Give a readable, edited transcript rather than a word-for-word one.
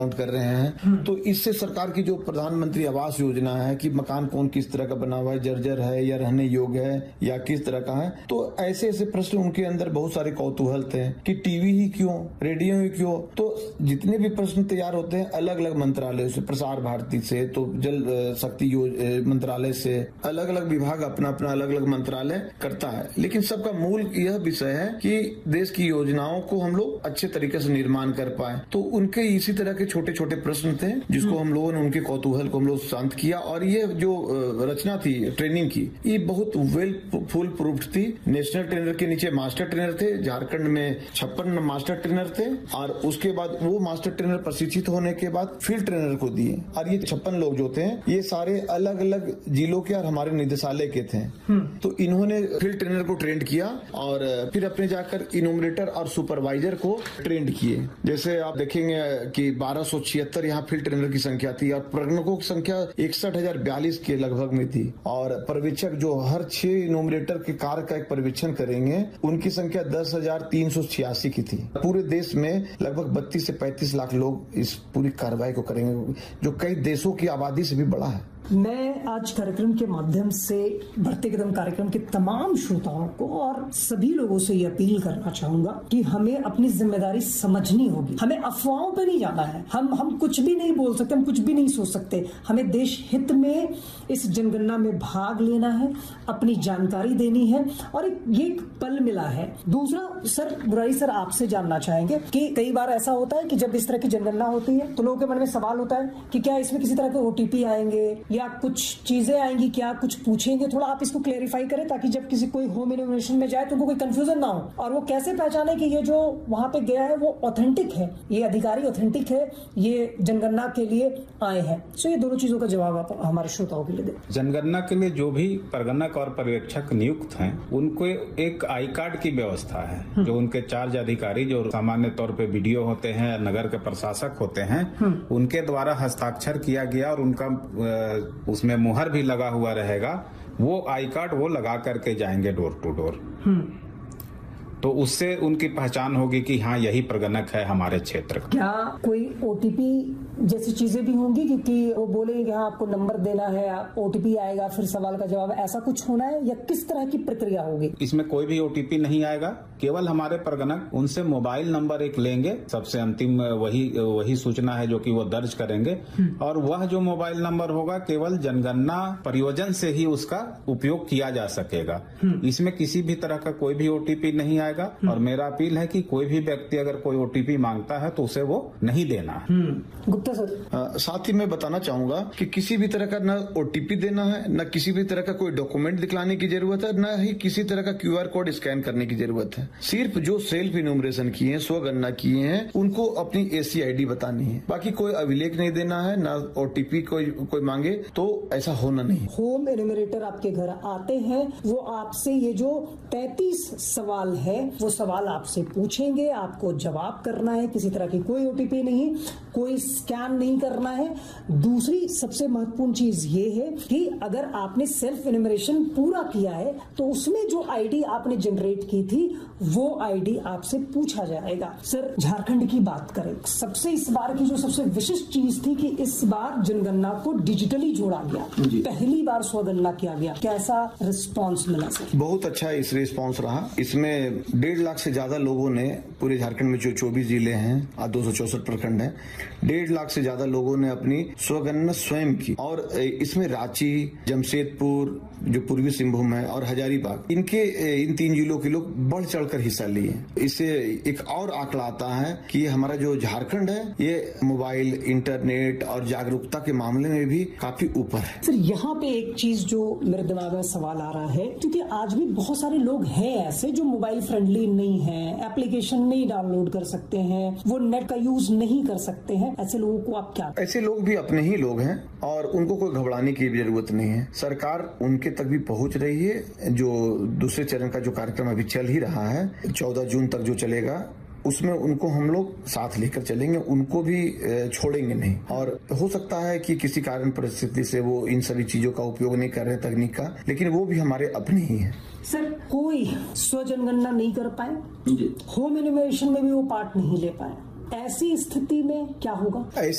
Count कर रहे हैं। तो इससे सरकार की जो प्रधानमंत्री आवास योजना है कि मकान कौन किस तरह का बना हुआ है, जर्जर है या रहने योग्य है या किस तरह का है, तो ऐसे ऐसे प्रश्न उनके अंदर बहुत सारे कौतूहल थे कि टीवी ही क्यों, रेडियो ही क्यों। तो जितने भी प्रश्न तैयार होते हैं अलग अलग मंत्रालयों से, प्रसार भारती से, तो जल शक्ति मंत्रालय से, अलग अलग विभाग अपना अपना अलग अलग मंत्रालय करता है, लेकिन सबका मूल यह विषय है कि देश की योजनाओं को हम लोग अच्छे तरीके से निर्माण कर पाए। तो उनके इसी तरह के छोटे छोटे प्रश्न थे जिसको हम लोगों ने, उनके कौतूहल को हम लोग शांत किया। और ये जो रचना थी ट्रेनिंग की, ये बहुत वेल फुल प्रूफ्ड थी। नेशनल ट्रेनर के नीचे मास्टर ट्रेनर थे, झारखंड में 56 मास्टर ट्रेनर थे, और उसके बाद वो मास्टर ट्रेनर प्रशिक्षित होने के बाद फील्ड ट्रेनर को दिए। और ये 56 लोग जो थे ये सारे अलग अलग जिलों के और हमारे निदेशालय के थे। तो इन्होंने फील्ड ट्रेनर को ट्रेंड किया और फिर अपने जाकर इनोमिनेटर और सुपरवाइजर को ट्रेंड किए। जैसे आप देखेंगे कि 1276 यहाँ फील्ड ट्रेनर की संख्या थी और प्रगणकों की संख्या 61,042 के लगभग में थी। और पर्यवेक्षक जो हर 6 इनोमिनेटर के कार्य का एक पर्यवेक्षण करेंगे, उनकी संख्या 10,386 की थी। पूरे देश में लगभग 32 से 35 लाख लोग इस पूरी कार्रवाई को करेंगे, जो कई देशों की आबादी से भी बड़ा है। मैं आज कार्यक्रम के माध्यम से बढ़ते कदम कार्यक्रम के तमाम श्रोताओं को और सभी लोगों से ये अपील करना चाहूंगा कि हमें अपनी जिम्मेदारी समझनी होगी। हमें अफवाहों पे नहीं जाना है। हम कुछ भी नहीं बोल सकते, हम कुछ भी नहीं सोच सकते। हमें देश हित में इस जनगणना में भाग लेना है, अपनी जानकारी देनी है, और ये एक पल मिला है। दूसरा सर, बुराई सर आपसे जानना चाहेंगे कि कई बार ऐसा होता है कि जब इस तरह की जनगणना होती है तो लोगों के मन में सवाल होता है कि क्या इसमें किसी तरह के OTP आएंगे या कुछ चीजें आएंगी, क्या कुछ पूछेंगे। थोड़ा आप इसको क्लेरिफाई करें ताकि जब किसी कोई होम इनोवेशन में जाए तो उनको कोई कंफ्यूजन ना हो और वो कैसे पहचाने कि ये जो वहां पे गया है वो ऑथेंटिक है, ये अधिकारी ऑथेंटिक है, ये जनगणना के लिए आए हैं। सो ये दोनों चीजों का जवाब आप हमारे श्रोताओं के लिए दें। जनगणना के लिए जो भी प्रगणक और पर्यवेक्षक नियुक्त हैं, उनको एक आई कार्ड की व्यवस्था है। जो उनके चार्ज अधिकारी, जो सामान्य तौर पे BDO होते हैं, नगर के प्रशासक होते हैं, उनके द्वारा हस्ताक्षर किया गया और उनका उसमें मुहर भी लगा हुआ रहेगा। वो आई कार्ड वो लगा करके जाएंगे डोर टू डोर। तो उससे उनकी पहचान होगी कि हाँ, यही प्रगणक है हमारे क्षेत्र का। क्या कोई OTP जैसी चीजें भी होंगी क्योंकि वो बोलेंगे कि हाँ आपको नंबर देना है, OTP आएगा, फिर सवाल का जवाब, ऐसा कुछ होना है या किस तरह की प्रक्रिया होगी? इसमें कोई भी OTP नहीं आएगा। केवल हमारे प्रगणक उनसे मोबाइल नंबर एक लेंगे, सबसे अंतिम वही सूचना है जो कि वो दर्ज करेंगे, और वह जो मोबाइल नंबर होगा केवल जनगणना परियोजन से ही उसका उपयोग किया जा सकेगा। इसमें किसी भी तरह का कोई भी OTP नहीं आएगा। और मेरा अपील है कि कोई भी व्यक्ति अगर कोई OTP मांगता है तो उसे वो नहीं देना है। गुप्ता सर, साथ ही मैं बताना चाहूंगा कि किसी भी तरह का न OTP देना है, न किसी भी तरह का कोई डॉक्यूमेंट दिखलाने की जरूरत है, न ही किसी तरह का QR कोड स्कैन करने की जरूरत है। सिर्फ जो सेल्फ इन्यूमरेशन किए हैं, स्वगणना किए हैं, उनको अपनी ACID बतानी है। बाकी कोई अभिलेख नहीं देना है, न OTP कोई मांगे तो ऐसा होना नहीं। होम एन्यूमरेटर आपके घर आते हैं, वो आपसे ये जो 33 सवाल है वो सवाल आपसे पूछेंगे, आपको जवाब करना है। किसी तरह की कोई OTP नहीं, कोई स्कैन नहीं करना है। दूसरी सबसे महत्वपूर्ण चीज ये है कि अगर आपने सेल्फ एन्यूमरेशन पूरा किया है तो उसमें जो ID आपने जनरेट की थी वो ID आपसे पूछा जाएगा। सर, झारखंड की बात करें, सबसे इस बार की जो सबसे विशिष्ट चीज थी कि इस बार जनगणना को डिजिटली जोड़ा गया, पहली बार स्वगणना किया गया। कैसा रिस्पॉन्स मिला सर? बहुत अच्छा इस रिस्पॉन्स रहा। इसमें 1.5 लाख से ज्यादा लोगों ने, पूरे झारखंड में जो 24 जिले हैं और 264 प्रखंड हैं, 1.5 लाख से ज्यादा लोगों ने अपनी स्वगणना स्वयं की। और इसमें रांची, जमशेदपुर जो पूर्वी सिंहभूम है और हजारीबाग, इन 3 जिलों के लोग बढ़ चढ़कर हिस्सा लिए। इससे एक और आंकड़ा आता है कि हमारा जो झारखंड है ये मोबाइल, इंटरनेट और जागरूकता के मामले में भी काफी ऊपर है। सर, यहाँ पे एक चीज जो मेरे दिमाग में सवाल आ रहा है, क्योंकि आज भी बहुत सारे लोग हैं ऐसे जो मोबाइल फ्रेंडली नहीं है, एप्लीकेशन नहीं डाउनलोड कर सकते हैं, वो नेट का यूज नहीं कर सकते हैं। ऐसे लोगों को आप क्या? ऐसे लोग भी अपने ही लोग हैं और उनको कोई घबराने की जरूरत नहीं है। सरकार उनके तक भी पहुंच रही है। जो दूसरे चरण का जो कार्यक्रम अभी चल ही रहा है, 14 जून तक जो चलेगा, उसमें उनको हम लोग साथ लेकर चलेंगे, उनको भी छोड़ेंगे नहीं। और हो सकता है कि किसी कारण परिस्थिति से वो इन सभी चीजों का उपयोग नहीं कर रहे तकनीक का, लेकिन वो भी हमारे अपने ही हैं। सर, कोई स्वजनगणना नहीं कर पाए, होम एन्यूमरेशन में भी वो पार्ट नहीं ले पाए, ऐसी स्थिति में क्या होगा?